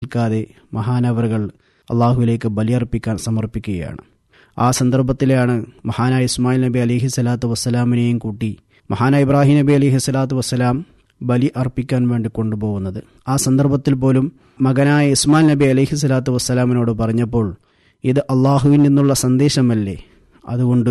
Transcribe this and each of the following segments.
നിൽക്കാതെ മഹാനവറുകൾ അള്ളാഹുവിലേക്ക് ബലിയർപ്പിക്കാൻ സമർപ്പിക്കുകയാണ്. ആ സന്ദർഭത്തിലാണ് മഹാനായ ഇസ്മായിൽ നബി അലിഹി സ്വലാത്തു വസ്സലാമിനെയും കൂട്ടി മഹാനായ ഇബ്രാഹിം നബി അലിഹി സ്വലാത്തു വസ്സലാം ബലി അർപ്പിക്കാൻ വേണ്ടി കൊണ്ടുപോകുന്നത്. ആ സന്ദർഭത്തിൽ പോലും മകനായ ഇസ്മായിൽ നബി അലിഹി സ്വലാത്തു വസ്സലാമിനോട് പറഞ്ഞപ്പോൾ, ഇത് അള്ളാഹുവിൽ നിന്നുള്ള സന്ദേശമല്ലേ, അതുകൊണ്ട്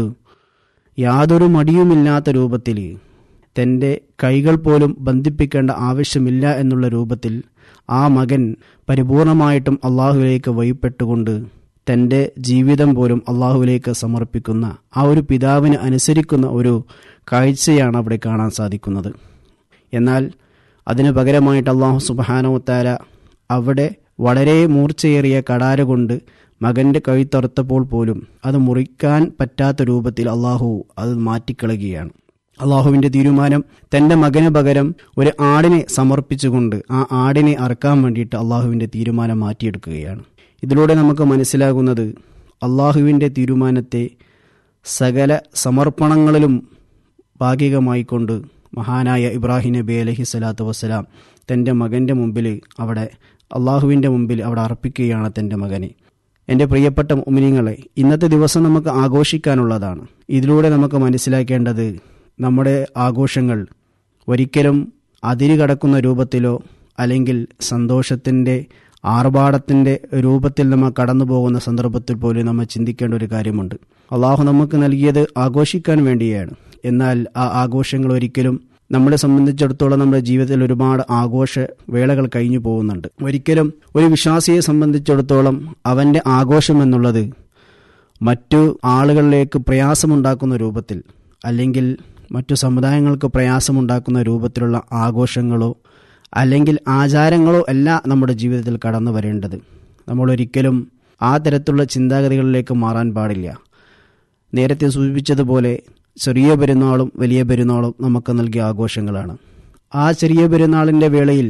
യാതൊരു മടിയുമില്ലാത്ത രൂപത്തിൽ തൻ്റെ കൈകൾ പോലും ബന്ധിപ്പിക്കേണ്ട ആവശ്യമില്ല എന്നുള്ള രൂപത്തിൽ ആ മകൻ പരിപൂർണമായിട്ടും അള്ളാഹുവിലേക്ക് വഴിപ്പെട്ടുകൊണ്ട് തൻ്റെ ജീവിതം പോലും അള്ളാഹുവിലേക്ക് സമർപ്പിക്കുന്ന ആ ഒരു പിതാവിന് അനുസരിക്കുന്ന ഒരു കാഴ്ചയാണ് അവിടെ കാണാൻ സാധിക്കുന്നത്. എന്നാൽ അതിനു പകരമായിട്ട് അള്ളാഹു സുബ്ഹാനഹു വതആല അവിടെ വളരെ മൂർച്ചയേറിയ കടാര കൊണ്ട് മകൻ്റെ കഴുത്തറുത്തപ്പോൾ പോലും അത് മുറിക്കാൻ പറ്റാത്ത രൂപത്തിൽ അള്ളാഹു അത് മാറ്റിക്കളയുകയാണ്. അള്ളാഹുവിൻ്റെ തീരുമാനം തൻ്റെ മകന് പകരം ഒരു ആടിനെ സമർപ്പിച്ചുകൊണ്ട് ആ ആടിനെ അറക്കാൻ വേണ്ടിയിട്ട് അള്ളാഹുവിൻ്റെ തീരുമാനം മാറ്റിയെടുക്കുകയാണ്. ഇതിലൂടെ നമുക്ക് മനസ്സിലാകുന്നത് അള്ളാഹുവിൻ്റെ തീരുമാനത്തെ സകല സമർപ്പണങ്ങളിലും ഭാഗികമായിക്കൊണ്ട് മഹാനായ ഇബ്രാഹിം നബി അലൈഹി സ്വലാത്തു വസ്സലാം തൻ്റെ മകൻ്റെ മുമ്പിൽ അവിടെ അള്ളാഹുവിൻ്റെ മുമ്പിൽ അവിടെ അർപ്പിക്കുകയാണ് തൻ്റെ മകനെ. എൻ്റെ പ്രിയപ്പെട്ട മുഅ്മിനീങ്ങളെ, ഇന്നത്തെ ദിവസം നമുക്ക് ആഘോഷിക്കാനുള്ളതാണ്. ഇതിലൂടെ നമുക്ക് മനസ്സിലാക്കേണ്ടത് നമ്മുടെ ആഘോഷങ്ങൾ ഒരിക്കലും അതിര് കടക്കുന്ന രൂപത്തിലോ അല്ലെങ്കിൽ സന്തോഷത്തിൻ്റെ ആർഭാടത്തിൻ്റെ രൂപത്തിൽ നമ്മൾ കടന്നു പോകുന്ന സന്ദർഭത്തിൽ പോലും നമ്മൾ ചിന്തിക്കേണ്ട ഒരു കാര്യമുണ്ട്. അള്ളാഹു നമുക്ക് നൽകിയത് ആഘോഷിക്കാൻ വേണ്ടിയാണ്. എന്നാൽ ആ ആഘോഷങ്ങൾ ഒരിക്കലും നമ്മളെ സംബന്ധിച്ചിടത്തോളം നമ്മുടെ ജീവിതത്തിൽ ഒരുപാട് ആഘോഷ വേളകൾ കഴിഞ്ഞു പോകുന്നുണ്ട്. ഒരിക്കലും ഒരു വിശ്വാസിയെ സംബന്ധിച്ചിടത്തോളം അവൻ്റെ ആഘോഷം എന്നുള്ളത് മറ്റു ആളുകളിലേക്ക് പ്രയാസമുണ്ടാക്കുന്ന രൂപത്തിൽ അല്ലെങ്കിൽ മറ്റു സമുദായങ്ങൾക്ക് പ്രയാസമുണ്ടാക്കുന്ന രൂപത്തിലുള്ള ആഘോഷങ്ങളോ അല്ലെങ്കിൽ ആചാരങ്ങളോ അല്ല നമ്മുടെ ജീവിതത്തിൽ കടന്നു വരേണ്ടത്. നമ്മളൊരിക്കലും ആ തരത്തിലുള്ള ചിന്താഗതികളിലേക്ക് മാറാൻ പാടില്ല. നേരത്തെ സൂചിപ്പിച്ചതുപോലെ ചെറിയ പെരുന്നാളും വലിയ പെരുന്നാളും നമുക്ക് നൽകിയ ആഘോഷങ്ങളാണ്. ആ ചെറിയ പെരുന്നാളിൻ്റെ വേളയിൽ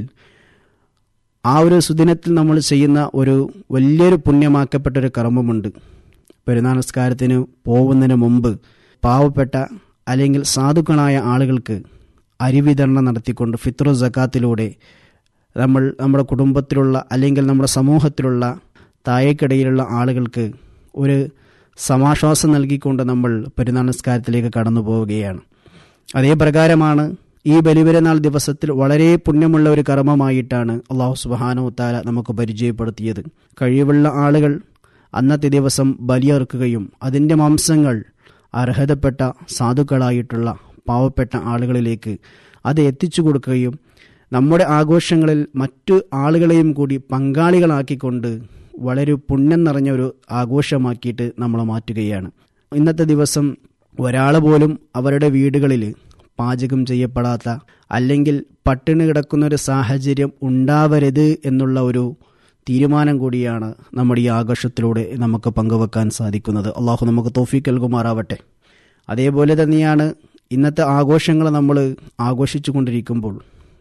ആ ഒരു സുദിനത്തിൽ നമ്മൾ ചെയ്യുന്ന ഒരു വലിയൊരു പുണ്യമാക്കപ്പെട്ടൊരു കർമ്മമുണ്ട്. പെരുന്നാൾ നിസ്കാരത്തിന് പോകുന്നതിന് മുമ്പ് പാവപ്പെട്ട അല്ലെങ്കിൽ സാധുക്കളായ ആളുകൾക്ക് അരിവിതരണം നടത്തിക്കൊണ്ട് ഫിത്ർ സക്കാത്തിലൂടെ നമ്മൾ നമ്മുടെ കുടുംബത്തിലുള്ള അല്ലെങ്കിൽ നമ്മുടെ സമൂഹത്തിലുള്ള താഴേക്കിടയിലുള്ള ആളുകൾക്ക് ഒരു സമാശ്വാസം നൽകിക്കൊണ്ട് നമ്മൾ പെരുന്നാൾ നിസ്കാരത്തിലേക്ക് കടന്നു പോവുകയാണ്. അതേ പ്രകാരമാണ് ഈ ബലിപെരുന്നാൾ ദിവസത്തിൽ വളരെ പുണ്യമുള്ള ഒരു കർമ്മമായിട്ടാണ് അള്ളാഹു സുബ്ഹാനഹു വതആല നമുക്ക് പരിചയപ്പെടുത്തിയത്. കഴിവുള്ള ആളുകൾ അന്നത്തെ ദിവസം ബലിയറുക്കുകയും അതിൻ്റെ മാംസങ്ങൾ അർഹതപ്പെട്ട സാധുക്കളായിട്ടുള്ള പാവപ്പെട്ട ആളുകളിലേക്ക് അത് എത്തിച്ചു കൊടുക്കുകയും നമ്മുടെ ആഘോഷങ്ങളിൽ മറ്റു ആളുകളെയും കൂടി പങ്കാളികളാക്കിക്കൊണ്ട് വളരെ പുണ്യം നിറഞ്ഞ ഒരു ആഘോഷമാക്കിയിട്ട് നമ്മൾ മാറ്റുകയാണ്. ഇന്നത്തെ ദിവസം ഒരാൾ പോലും അവരുടെ വീടുകളിൽ പാചകം ചെയ്യപ്പെടാത്ത അല്ലെങ്കിൽ പട്ടിണി കിടക്കുന്നൊരു സാഹചര്യം ഉണ്ടാവരുത് എന്നുള്ള ഒരു തീരുമാനം കൂടിയാണ് നമ്മുടെ ഈ ആഘോഷത്തിലൂടെ നമുക്ക് പങ്കുവെക്കാൻ സാധിക്കുന്നത്. അള്ളാഹു നമുക്ക് തൗഫീഖ് നൽകുമാറാവട്ടെ. അതേപോലെ തന്നെയാണ് ഇന്നത്തെ ആഘോഷങ്ങൾ നമ്മൾ ആഘോഷിച്ചു കൊണ്ടിരിക്കുമ്പോൾ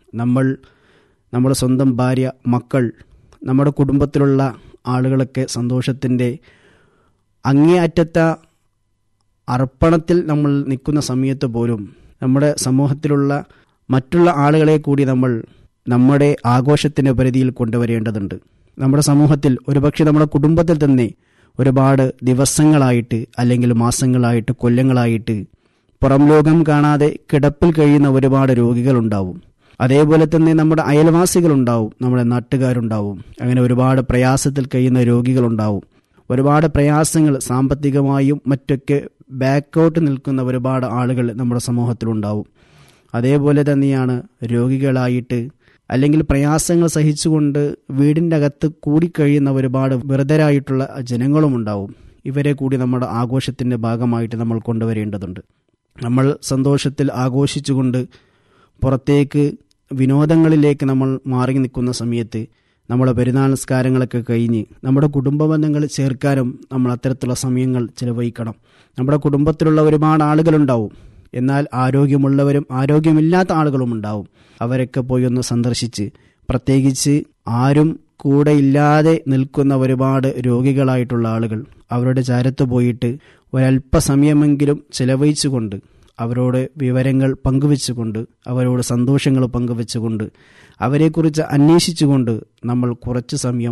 നമ്മുടെ സ്വന്തം ഭാര്യ, മക്കൾ, നമ്മുടെ കുടുംബത്തിലുള്ള ആളുകളൊക്കെ സന്തോഷത്തിൻ്റെ അങ്ങേയറ്റത്ത അർപ്പണത്തിൽ നമ്മൾ നിൽക്കുന്ന സമയത്ത് പോലും നമ്മുടെ സമൂഹത്തിലുള്ള മറ്റുള്ള ആളുകളെ കൂടി നമ്മൾ നമ്മുടെ ആഘോഷത്തിൻ്റെ പരിധിയിൽ കൊണ്ടുവരേണ്ടതുണ്ട്. നമ്മുടെ സമൂഹത്തിൽ ഒരുപക്ഷെ നമ്മുടെ കുടുംബത്തിൽ തന്നെ ഒരുപാട് ദിവസങ്ങളായിട്ട് അല്ലെങ്കിൽ മാസങ്ങളായിട്ട് കൊല്ലങ്ങളായിട്ട് പുറം ലോകം കാണാതെ കിടപ്പിൽ കഴിയുന്ന ഒരുപാട് രോഗികളുണ്ടാവും. അതേപോലെ തന്നെ നമ്മുടെ അയൽവാസികളുണ്ടാവും, നമ്മുടെ നാട്ടുകാരുണ്ടാവും. അങ്ങനെ ഒരുപാട് പ്രയാസത്തിൽ കഴിയുന്ന രോഗികളുണ്ടാവും. ഒരുപാട് പ്രയാസങ്ങൾ സാമ്പത്തികമായും മറ്റൊക്കെ ബാക്കൗട്ട് നിൽക്കുന്ന ഒരുപാട് ആളുകൾ നമ്മുടെ സമൂഹത്തിലുണ്ടാവും. അതേപോലെ തന്നെയാണ് രോഗികളായിട്ട് അല്ലെങ്കിൽ പ്രയാസങ്ങൾ സഹിച്ചുകൊണ്ട് വീടിൻ്റെ അകത്ത് കൂടിക്കഴിയുന്ന ഒരുപാട് വെറുതരായിട്ടുള്ള ജനങ്ങളും ഉണ്ടാവും. ഇവരെ കൂടി നമ്മുടെ ആഘോഷത്തിൻ്റെ ഭാഗമായിട്ട് നമ്മൾ കൊണ്ടുവരേണ്ടതുണ്ട്. നമ്മൾ സന്തോഷത്തിൽ ആഘോഷിച്ചുകൊണ്ട് പുറത്തേക്ക് വിനോദങ്ങളിലേക്ക് നമ്മൾ മാറി നിൽക്കുന്ന സമയത്ത് നമ്മുടെ പെരുന്നാൾ നിസ്കാരങ്ങളൊക്കെ കഴിഞ്ഞ് നമ്മുടെ കുടുംബ ബന്ധങ്ങൾ ചേർക്കാനും നമ്മൾ അത്തരത്തിലുള്ള സമയങ്ങൾ ചിലവഴിക്കണം. നമ്മുടെ കുടുംബത്തിലുള്ള ഒരുപാട് ആളുകളുണ്ടാവും, എന്നാൽ ആരോഗ്യമുള്ളവരും ആരോഗ്യമില്ലാത്ത ആളുകളും ഉണ്ടാവും. അവരൊക്കെ പോയി ഒന്ന് സന്ദർശിച്ച്, പ്രത്യേകിച്ച് ആരും കൂടെ ഇല്ലാതെ നിൽക്കുന്ന ഒരുപാട് രോഗികളായിട്ടുള്ള ആളുകൾ അവരുടെ ചാരത്ത് പോയിട്ട് ഒരല്പസമയമെങ്കിലും ചിലവഴിച്ചുകൊണ്ട് അവരോട് വിവരങ്ങൾ പങ്കുവെച്ചുകൊണ്ട് അവരോട് സന്തോഷങ്ങൾ പങ്കുവെച്ചുകൊണ്ട് അവരെക്കുറിച്ച് അന്വേഷിച്ചുകൊണ്ട് നമ്മൾ കുറച്ച് സമയം